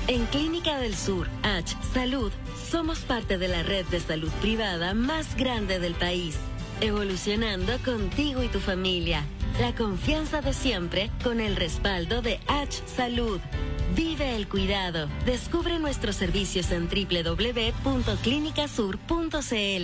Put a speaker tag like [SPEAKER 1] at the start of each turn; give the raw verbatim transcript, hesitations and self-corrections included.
[SPEAKER 1] En Clínica del Sur, H Salud, somos parte de la red de salud privada más grande del país, evolucionando contigo y tu familia. La confianza de siempre con el respaldo de H Salud. Vive el cuidado. Descubre nuestros servicios en doble u doble u doble u punto clínica sur punto c l.